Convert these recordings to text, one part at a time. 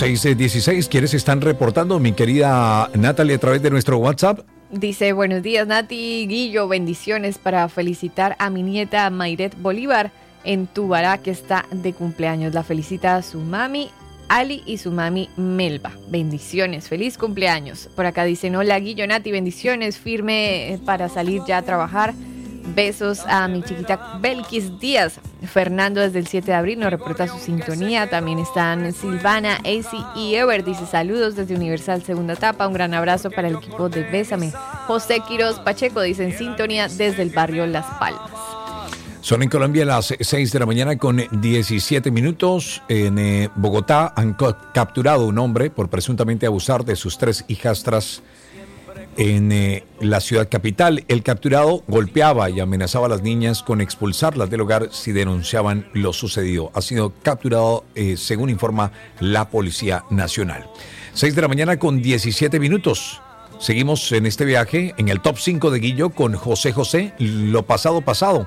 6:16, ¿quiénes están reportando, mi querida Natalie, a través de nuestro WhatsApp? Dice, buenos días, Nati, Guillo, bendiciones para felicitar a mi nieta Mayret Bolívar en Tubará, que está de cumpleaños. La felicita a su mami Ali y su mami Melba. Bendiciones, feliz cumpleaños. Por acá dicen, hola Guillo, Nati, bendiciones, firme para salir ya a trabajar. Besos a mi chiquita Belkis Díaz. Fernando desde el 7 de abril nos reporta su sintonía. También están Silvana, AC y Ever. Dice saludos desde Universal segunda etapa. Un gran abrazo para el equipo de Bésame. José Quiroz Pacheco dice en sintonía desde el barrio Las Palmas. Son en Colombia las 6 de la mañana con 17 minutos. En Bogotá han capturado un hombre por presuntamente abusar de sus 3 hijastras en la ciudad capital. El capturado golpeaba y amenazaba a las niñas con expulsarlas del hogar si denunciaban lo sucedido. Ha sido capturado, según informa la Policía Nacional. 6 de la mañana con 17 minutos. Seguimos en este viaje en el Top 5 de Guillo con José José. Lo pasado, pasado.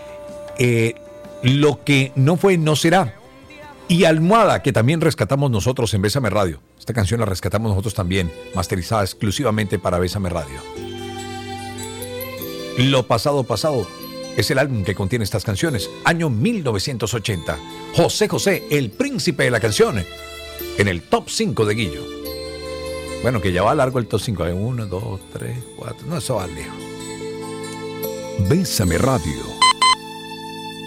Lo que no fue, no será. Y Almohada, que también rescatamos nosotros en Bésame Radio. Esta canción la rescatamos nosotros también, masterizada exclusivamente para Bésame Radio. Lo pasado, pasado es el álbum que contiene estas canciones. Año 1980. José José, el príncipe de la canción, en el Top 5 de Guillo. Bueno, que ya va largo el Top 5. 1, 2, 3, 4. No, eso va lejos. Bésame Radio.